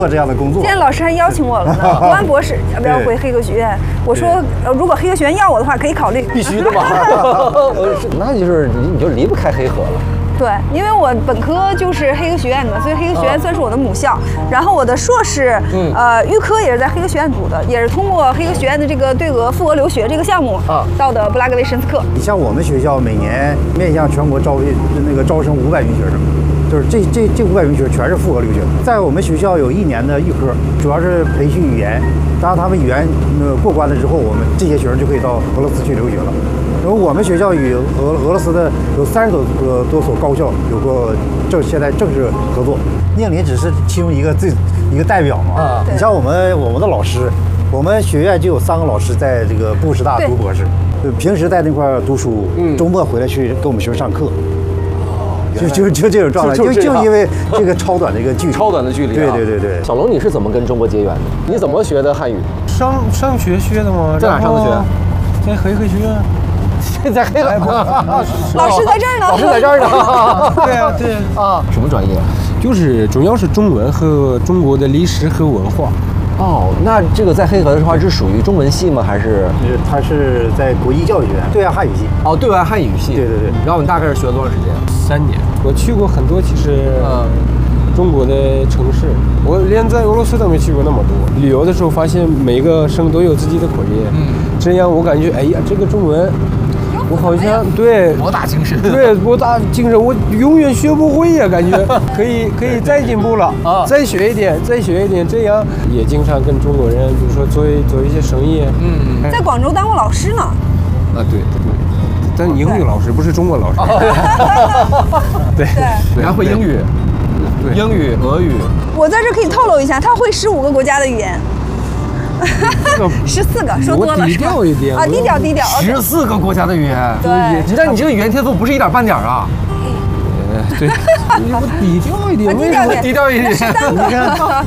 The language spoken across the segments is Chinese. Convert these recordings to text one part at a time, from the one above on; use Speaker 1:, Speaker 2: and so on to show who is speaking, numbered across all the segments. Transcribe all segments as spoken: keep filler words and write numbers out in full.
Speaker 1: 做这样的工作。
Speaker 2: 现在老师还邀请我了呢，读完博士要不要回黑河学院？我说，呃，如果黑河学院要我的话，可以考虑。
Speaker 3: 必须的嘛。那就是你你就离不开黑河了。
Speaker 2: 对，因为我本科就是黑河学院的，所以黑河学院算是我的母校。然后我的硕士，嗯、呃，预科也是在黑河学院读的，也是通过黑河学院的这个对俄赴俄留学这个项目啊，到的布拉格维申斯克。
Speaker 1: 你像我们学校每年面向全国招那个招生五百名学生。就是这这这五百名学生全是赴俄留学，在我们学校有一年的预科，主要是培训语言。当他们语言呃过关了之后，我们这些学生就可以到俄罗斯去留学了。然后我们学校与俄俄罗斯的有三十多个多所高校有过正现在正式合作。宁林只是其中一个最一个代表嘛。啊，你像我们我们的老师，我们学院就有三个老师在这个布什大读博士，平时在那块读书，嗯，周末回来去给我们学生上课。就就就这种状态，就就因为这个超短的一个距离，
Speaker 3: 超短的距离。
Speaker 1: 对对对对。
Speaker 3: 小龙，你是怎么跟中国结缘的？你怎么学的汉语？
Speaker 4: 上上学学的吗？
Speaker 3: 在哪上的学？
Speaker 4: 在黑河学院。
Speaker 3: 现在黑河。
Speaker 2: 老师在这儿呢。
Speaker 3: 老师在这儿呢。
Speaker 4: 对啊对
Speaker 3: 啊。什么专业？
Speaker 4: 就是主要是中文和中国的历史和文化。
Speaker 3: 哦，那这个在黑河的话是属于中文系吗？还是？
Speaker 1: 它是在国际教育学院对外汉语系。
Speaker 3: 哦，对外汉语系。
Speaker 1: 对对对。
Speaker 3: 然后你大概是学了多长时间？
Speaker 4: 三年。我去过很多，其实嗯，中国的城市，我连在俄罗斯都没去过那么多。旅游的时候发现每个省都有自己的口音，嗯，这样我感觉，哎呀，这个中文。我好像对
Speaker 3: 博大精深，
Speaker 4: 对博大精深，我永远学不会呀，感觉可以可以再进步了啊，再学一点，再学一点，这样也经常跟中国人，比如说做做一些生意。
Speaker 2: 嗯，在广州当过老师呢。
Speaker 4: 啊，对对，但英语老师不是中国老师。对
Speaker 3: 对，还会英语，英语、俄语。
Speaker 2: 我在这可以透露一下，他会十五个国家的语言。十四个，说多了
Speaker 4: 低调一点
Speaker 2: 啊，低调低调。
Speaker 3: 十四个国家的语言，
Speaker 2: 对，
Speaker 3: 你看你这个语言天赋不是一点半点啊。
Speaker 4: 呃，对，我低调一点，
Speaker 2: 为什么
Speaker 3: 低调一点？
Speaker 2: 你看，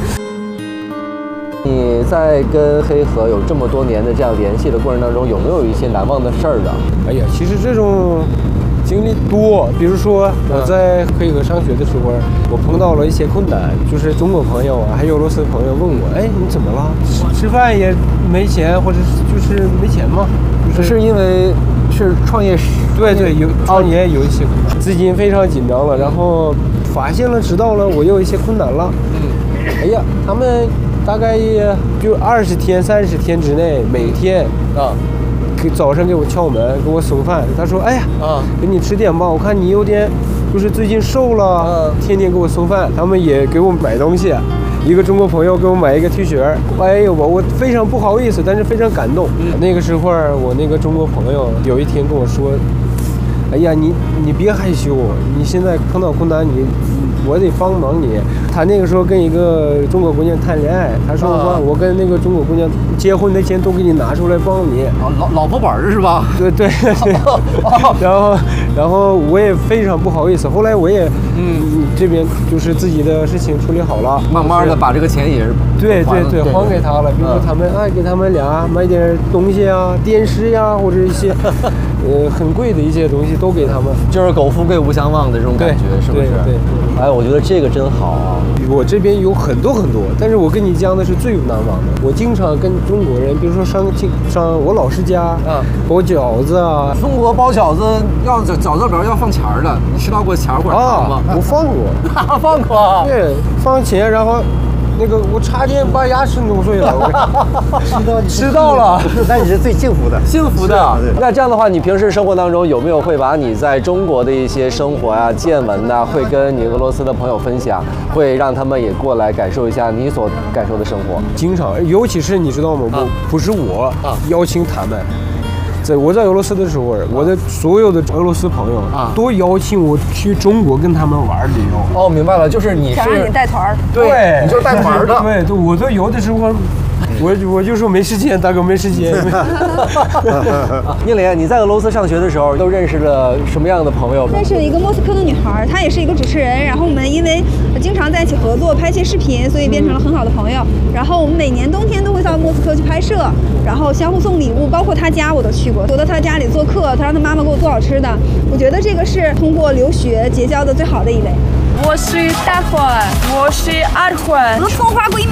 Speaker 3: 你在跟黑河有这么多年的这样联系的过程当中，有没有一些难忘的事儿的？
Speaker 4: 哎呀，其实这种。经历多，比如说我在黑河上学的时候，我碰到了一些困难，就是中国朋友啊，还有俄罗斯朋友问我，哎，你怎么了？吃吃饭也没钱，或者就是没钱吗？
Speaker 3: 就是是因为是创业时，
Speaker 4: 对对，有创业有一些资金非常紧张了，然后发现了知道了我有一些困难了，嗯，哎呀，他们大概也就二十天、三十天之内，每天啊。早上给我敲门，给我送饭。他说：“哎呀，啊，给你吃点吧，我看你有点，就是最近瘦了，嗯，天天给我送饭。他们也给我买东西，一个中国朋友给我买一个 T 恤，哎呦我我非常不好意思，但是非常感动。嗯、那个时候，我那个中国朋友有一天跟我说：‘哎呀，你你别害羞，你现在碰到困难，你我得帮忙你。’他那个时候跟一个中国姑娘谈恋爱，他说我、啊、我跟那个中国姑娘结婚的钱都给你拿出来帮你。
Speaker 3: 啊，老老婆本儿是吧？
Speaker 4: 对对对。然后然后我也非常不好意思，后来我也嗯这边就是自己的事情处理好了，
Speaker 3: 慢慢的把这个钱也是
Speaker 4: 对对对还给他了。比如说他们啊给他们俩买点东西啊，电视呀、啊、或者一些呃很贵的一些东西都给他们，
Speaker 3: 就是苟富贵无相忘的这种感觉，是不是？
Speaker 4: 对对。
Speaker 3: 哎，我觉得这个真好啊。
Speaker 4: 我这边有很多很多，但是我跟你讲的是最难忘的。我经常跟中国人，比如说上上我老师家啊，包饺子啊。
Speaker 3: 中国包饺子要饺饺子里边要放钱的，你吃到过钱或者糖吗？
Speaker 4: 啊、我放过，
Speaker 3: 放过。
Speaker 4: 对，放钱，然后那个我差点把牙齿弄碎了。
Speaker 1: 吃到
Speaker 4: 吃到了，
Speaker 1: 那你是最幸福的，
Speaker 3: 幸福的。那这样的话，你平时生活当中有没有会把你在中国的一些生活啊、见闻呐、啊，会跟你俄罗斯的朋友分享，会让他们也过来感受一下你所感受的生活？
Speaker 4: 经常，尤其是你知道吗？我、啊、不是我、啊、邀请他们。在我在俄罗斯的时候，我的所有的俄罗斯朋友啊，都邀请我去中国跟他们玩旅游。
Speaker 3: 哦，明白了，就是你是
Speaker 2: 想让你带团，
Speaker 3: 对，你就是带团的。
Speaker 4: 对，对，我都有的时候，我我就说没时间，大哥没时间。
Speaker 3: 宁莲，你在俄罗斯上学的时候，都认识了什么样的朋友？
Speaker 2: 认识了一个莫斯科的女孩，她也是一个主持人，然后我们因为经常在一起合作拍一些视频，所以变成了很好的朋友。然后我们每年冬天都会到莫斯科去拍摄，然后相互送礼物，包括她家我都去过，我到她家里做客，她让她妈妈给我做好吃的。我觉得这个是通过留学结交的最好的一位。
Speaker 5: 我是大欢，我是二欢，
Speaker 2: 我们葱花闺蜜。